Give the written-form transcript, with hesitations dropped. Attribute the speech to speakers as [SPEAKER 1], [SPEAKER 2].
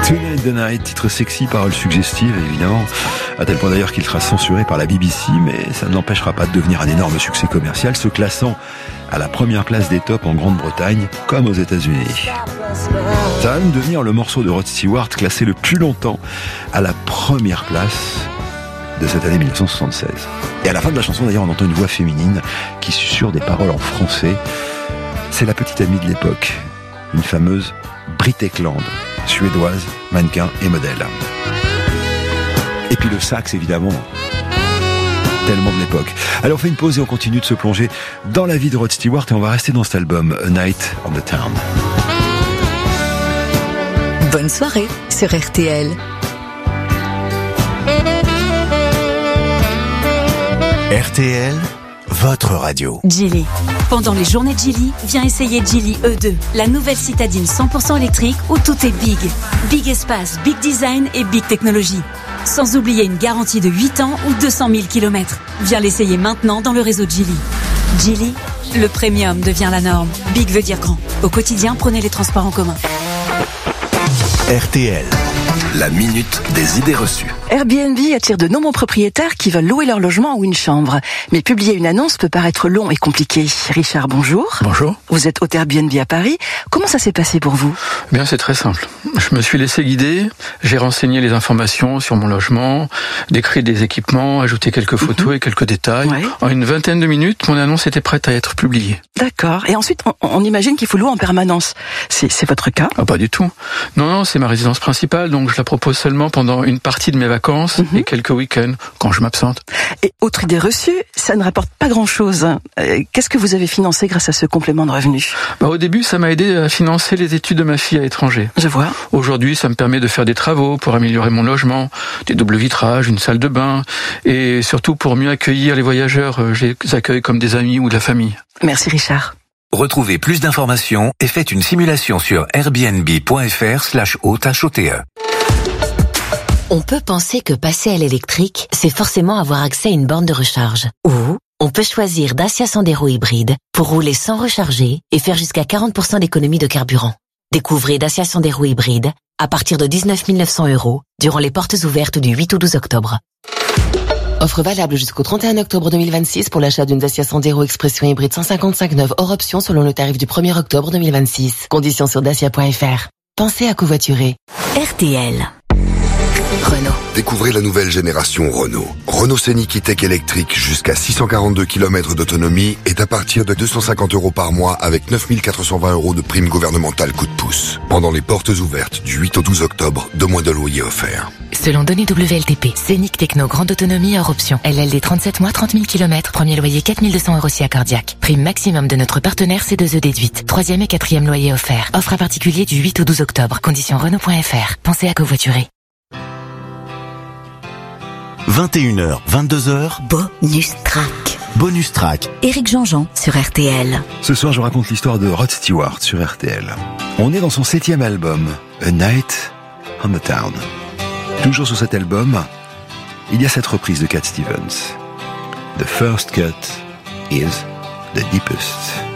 [SPEAKER 1] Tonight the Night, titre sexy, paroles suggestives évidemment, à tel point d'ailleurs qu'il sera censuré par la BBC, mais ça ne l'empêchera pas de devenir un énorme succès commercial, se classant à la première place des tops en Grande-Bretagne comme aux États-Unis. Ça va même devenir le morceau de Rod Stewart classé le plus longtemps à la première place de cette année 1976. Et à la fin de la chanson d'ailleurs on entend une voix féminine qui susurre des paroles en français. C'est la petite amie de l'époque, une fameuse Britt Ekland, suédoise, mannequin et modèle. Et puis le sax évidemment, tellement de l'époque. Alors on fait une pause et on continue de se plonger dans la vie de Rod Stewart et on va rester dans cet album A Night on the Town.
[SPEAKER 2] Bonne soirée sur RTL.
[SPEAKER 3] RTL, votre radio.
[SPEAKER 4] Geely. Pendant les journées de Geely, viens essayer Geely E2, la nouvelle citadine 100% électrique où tout est big. Big espace, big design et big technologie. Sans oublier une garantie de 8 ans ou 200 000 km. Viens l'essayer maintenant dans le réseau Geely. Geely, le premium devient la norme. Big veut dire grand. Au quotidien, prenez les transports en commun.
[SPEAKER 3] RTL, la minute des idées reçues.
[SPEAKER 5] Airbnb attire de nombreux propriétaires qui veulent louer leur logement ou une chambre. Mais publier une annonce peut paraître long et compliqué. Richard, bonjour.
[SPEAKER 6] Bonjour.
[SPEAKER 5] Vous êtes hôte Airbnb à Paris. Comment ça s'est passé pour vous ?
[SPEAKER 6] Bien, c'est très simple. Je me suis laissé guider, j'ai renseigné les informations sur mon logement, décrit des équipements, ajouté quelques photos et quelques détails. Ouais. En une vingtaine de minutes, mon annonce était prête à être publiée.
[SPEAKER 5] D'accord. Et ensuite, on imagine qu'il faut louer en permanence. C'est votre cas ?
[SPEAKER 6] Ah, pas du tout. Non, c'est ma résidence principale, donc je la propose seulement pendant une partie de mes vacances et quelques week-ends, quand je m'absente.
[SPEAKER 5] Et autre idée reçue, ça ne rapporte pas grand-chose. Qu'est-ce que vous avez financé grâce à ce complément de revenus ?
[SPEAKER 6] Au début, ça m'a aidé à financer les études de ma fille à l'étranger.
[SPEAKER 5] Je vois.
[SPEAKER 6] Aujourd'hui, ça me permet de faire des travaux pour améliorer mon logement, des doubles vitrages, une salle de bain, et surtout pour mieux accueillir les voyageurs. Je les accueille comme des amis ou de la famille.
[SPEAKER 5] Merci Richard.
[SPEAKER 3] Retrouvez plus d'informations et faites une simulation sur airbnb.fr/hôte.
[SPEAKER 7] On peut penser que passer à l'électrique, c'est forcément avoir accès à une borne de recharge. Ou on peut choisir Dacia Sandero hybride pour rouler sans recharger et faire jusqu'à 40% d'économie de carburant. Découvrez Dacia Sandero hybride à partir de 19 900 € durant les portes ouvertes du 8 au 12 octobre. Offre valable jusqu'au 31 octobre 2026 pour l'achat d'une Dacia Sandero Expression hybride 155 neuve hors option selon le tarif du 1er octobre 2026. Conditions sur dacia.fr. Pensez à covoiturer.
[SPEAKER 2] RTL. Renault.
[SPEAKER 8] Découvrez la nouvelle génération Renault. Renault Scénic E-Tech électrique jusqu'à 642 km d'autonomie est à partir de 250 € par mois avec 9 420 € de prime gouvernementale coup de pouce. Pendant les portes ouvertes du 8 au 12 octobre, 2 mois de loyer offerts.
[SPEAKER 7] Selon données WLTP, Scénic Techno grande autonomie hors option. LLD 37 mois, 30 000 km. Premier loyer 4 200 € si accordiaque. Prime maximum de notre partenaire C2E déduite. 3e et 4e loyer offert. Offre à particulier du 8 au 12 octobre. Conditions Renault.fr. Pensez à covoiturer.
[SPEAKER 3] 21h, 22h.
[SPEAKER 2] Bonus track.
[SPEAKER 3] Bonus track.
[SPEAKER 2] Éric Jean-Jean sur RTL.
[SPEAKER 1] Ce soir, je raconte l'histoire de Rod Stewart sur RTL. On est dans son 7e album, A Night on the Town. Toujours sur cet album, il y a cette reprise de Cat Stevens. The first cut is the deepest.